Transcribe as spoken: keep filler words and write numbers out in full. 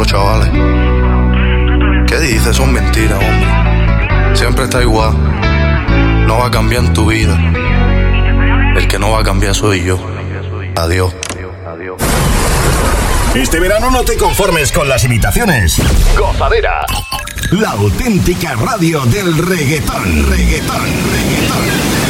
los chavales. ¿Qué dices? Son mentiras, hombre. Siempre está igual. No va a cambiar en tu vida. El que no va a cambiar soy yo. Adiós. Este verano no te conformes con las imitaciones. Gozadera. La auténtica radio del reggaetón. Reggaetón, reggaetón.